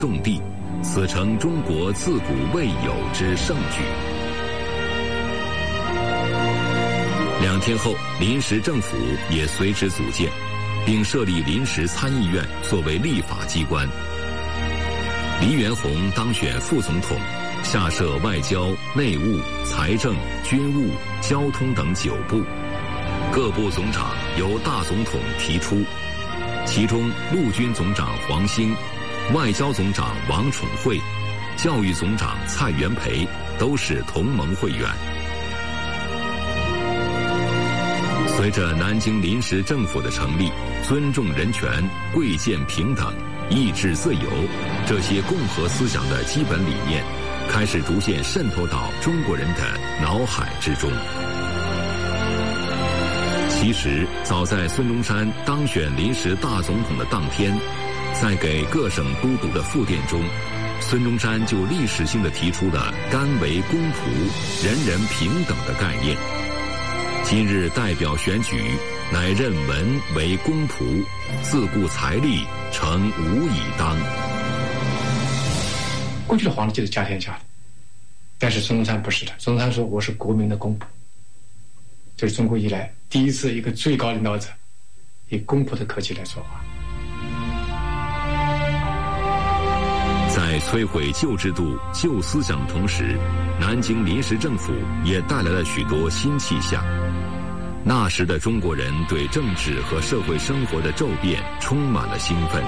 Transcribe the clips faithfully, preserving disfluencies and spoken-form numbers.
重地，此诚中国自古未有之盛举。两天后，临时政府也随之组建，并设立临时参议院作为立法机关。黎元洪当选副总统，下设外交、内务、财政、军务、交通等九部，各部总长由大总统提出，其中陆军总长黄兴、外交总长王宠惠、教育总长蔡元培都是同盟会员。随着南京临时政府的成立，尊重人权、贵贱平等、意志自由这些共和思想的基本理念开始逐渐渗透到中国人的脑海之中。其实早在孙中山当选临时大总统的当天，在给各省都督的复电中，孙中山就历史性地提出了甘为公仆、人人平等的概念。今日代表选举，乃任文为公仆，自顾财力，诚无以当。 过去的皇帝就是家天下的，但是孙中山不是的。孙中山说：“我是国民的公仆。”这是中国以来第一次一个最高领导者以公仆的口气来说话。 在摧毁旧制度、旧思想同时，南京临时政府也带来了许多新气象。那时的中国人对政治和社会生活的骤变充满了兴奋。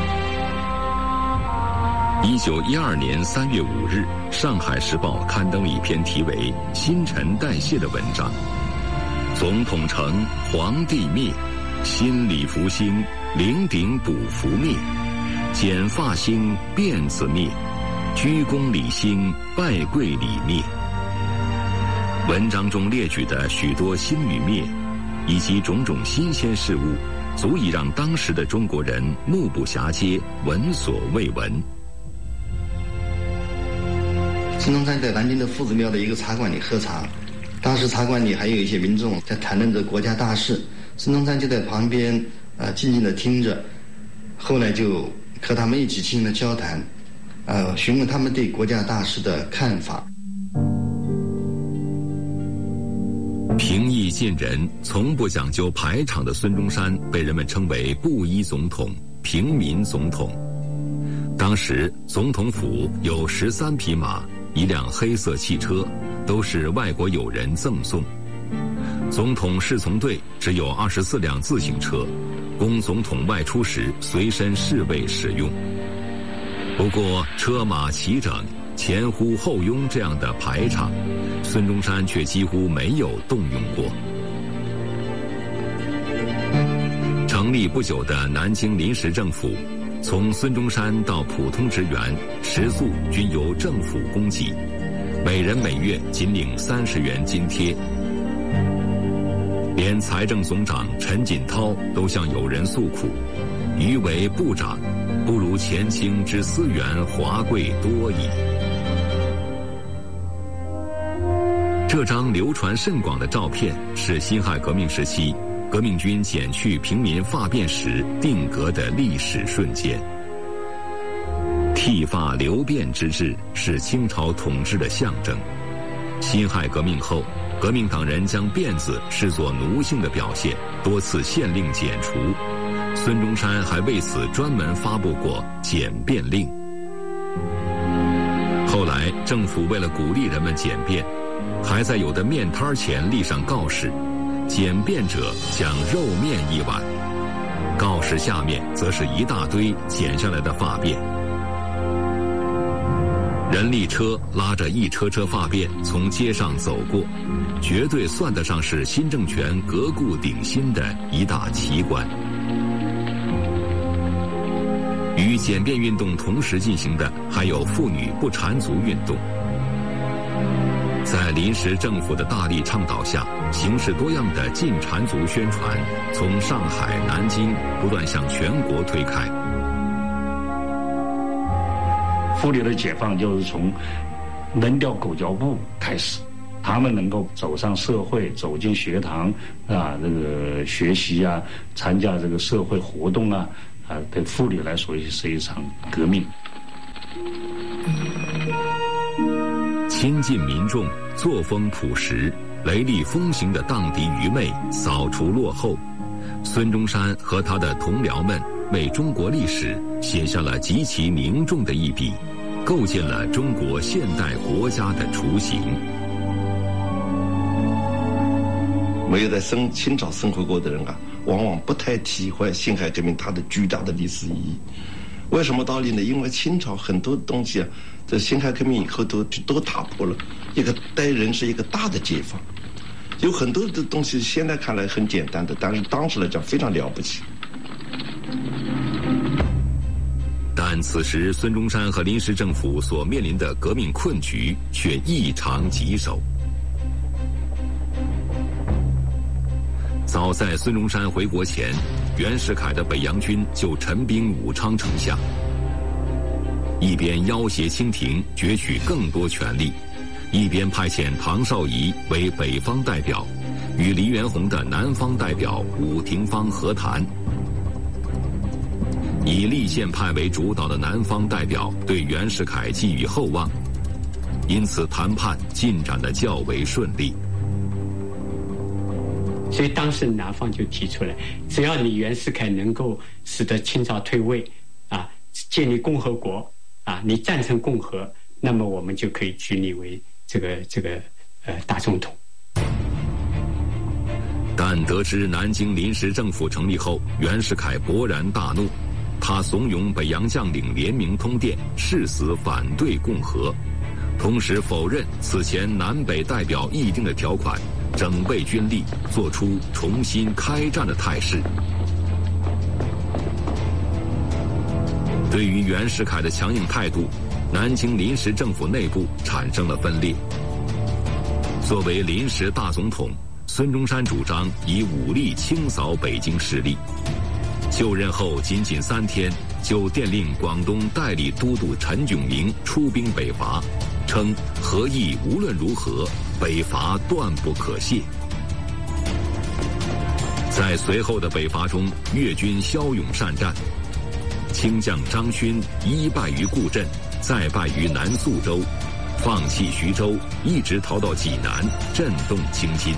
一九一二年三月五日，《上海时报》刊登了一篇题为《新陈代谢》的文章。总统成，皇帝灭，新礼服兴，陵鼎补服灭，剪发兴，辫子灭，鞠躬礼兴，拜跪礼灭。文章中列举的许多兴与灭，以及种种新鲜事物，足以让当时的中国人目不暇接，闻所未闻。 孙中山在南京的夫子庙的一个茶馆里喝茶，当时茶馆里还有一些民众在谈论着国家大事，孙中山就在旁边呃静静地听着，后来就和他们一起进行了交谈，呃询问他们对国家大事的看法。 平易近人、从不讲究排场的孙中山被人们称为布衣总统、平民总统。当时总统府有十三匹马，一辆黑色汽车，都是外国友人赠送。总统侍从队只有二十四辆自行车，供总统外出时随身侍卫使用。不过车马齐整、前呼后拥这样的排场，孙中山却几乎没有动用过。成立不久的南京临时政府，从孙中山到普通职员，食宿均由政府供给，每人每月仅领三十元津贴。连财政总长陈锦涛都向友人诉苦：“余为部长，不如前清之私员华贵多矣。”这张流传甚广的照片是辛亥革命时期革命军剪去平民发辫时定格的历史瞬间。剃发留辫之制是清朝统治的象征。辛亥革命后，革命党人将辫子视作奴性的表现，多次限令剪除。孙中山还为此专门发布过剪辫令。后来政府为了鼓励人们剪辫，还在有的面摊前立上告示：剪辫者讲肉面一碗。告示下面则是一大堆剪下来的发辫。人力车拉着一车车发辫从街上走过，绝对算得上是新政权革故鼎新的一大奇观。与剪辫运动同时进行的还有妇女不缠足运动。在临时政府的大力倡导下，形式多样的禁缠足宣传从上海、南京不断向全国推开。 妇女的解放就是从扔掉狗脚布开始，他们能够走上社会，走进学堂啊，这个学习啊，参加这个社会活动啊，啊，对妇女来说也是一场革命。 亲近民众，作风朴实，雷厉风行的荡涤愚昧，扫除落后。孙中山和他的同僚们为中国历史写下了极其凝重的一笔，构建了中国现代国家的雏形。 没有在生清朝生活过的人啊，往往不太体会辛亥革命它的巨大的历史意义。为什么道理呢？因为清朝很多东西啊，在辛亥革命以后都都打破了，一个带人是一个大的解放。有很多的东西现在看来很简单的，但是当时来讲非常了不起。 但此时孙中山和临时政府所面临的革命困局却异常棘手。早在孙中山回国前，袁世凯的北洋军就陈兵武昌城下，一边要挟清廷攫取更多权力，一边派遣唐绍仪为北方代表，与黎元洪的南方代表伍廷芳和谈。以立宪派为主导的南方代表对袁世凯寄予厚望，因此谈判进展得较为顺利。 所以当时南方就提出来，只要你袁世凯能够使得清朝退位，啊，建立共和国，啊，你赞成共和，那么我们就可以举你为这个这个呃大总统。 但得知南京临时政府成立后，袁世凯勃然大怒，他怂恿北洋将领联名通电，誓死反对共和，同时否认此前南北代表议定的条款，整备军力，做出重新开战的态势。对于袁世凯的强硬态度，南京临时政府内部产生了分裂。作为临时大总统，孙中山主张以武力清扫北京势力。就任后仅仅三天，就电令广东代理都督陈炯明出兵北伐，称和议无论如何，北伐断不可懈。在随后的北伐中，粤军骁勇善战，清将张勋一败于固镇，再败于南肃州，放弃徐州，一直逃到济南，震动京津。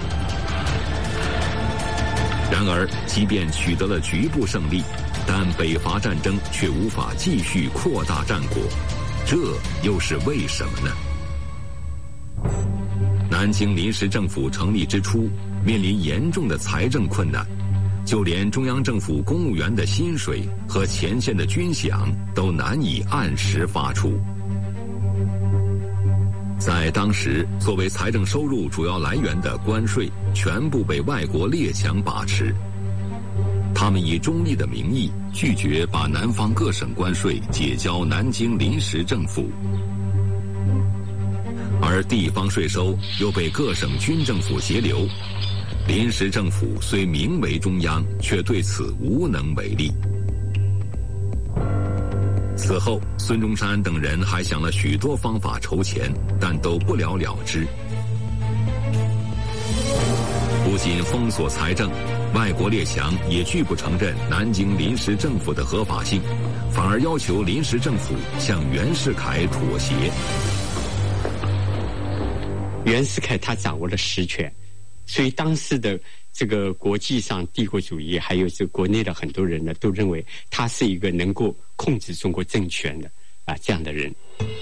然而，即便取得了局部胜利，但北伐战争却无法继续扩大战果，这又是为什么呢？南京临时政府成立之初，面临严重的财政困难，就连中央政府公务员的薪水和前线的军饷都难以按时发出。在当时，作为财政收入主要来源的关税全部被外国列强把持，他们以中立的名义拒绝把南方各省关税解交南京临时政府，而地方税收又被各省军政府截留，临时政府虽名为中央，却对此无能为力。此后，孙中山等人还想了许多方法筹钱，但都不了了之。不仅封锁财政，外国列强也拒不承认南京临时政府的合法性，反而要求临时政府向袁世凯妥协。 袁世凯他掌握了实权，所以当时的这个国际上帝国主义还有这国内的很多人呢，都认为他是一个能够控制中国政权的啊这样的人。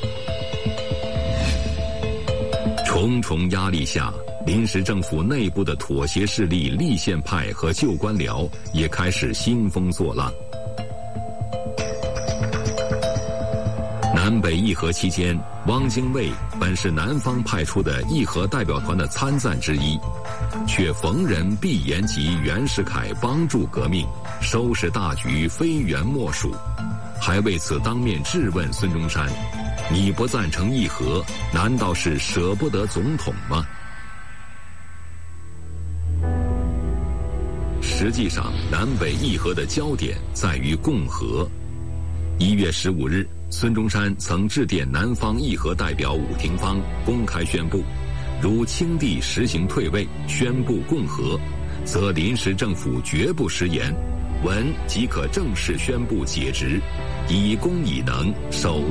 重重压力下，临时政府内部的妥协势力立宪派和旧官僚也开始兴风作浪。南北议和期间，汪精卫本是南方派出的议和代表团的参赞之一，却逢人必言及袁世凯帮助革命，收拾大局非袁莫属，还为此当面质问孙中山：你不赞成议和，难道是舍不得总统吗？实际上，南北议和的焦点在于共和。一月十五日，孙中山曾致电南方议和代表伍廷芳，公开宣布，如清帝实行退位，宣布共和，则临时政府绝不食言，文即可正式宣布解职，以功以能，守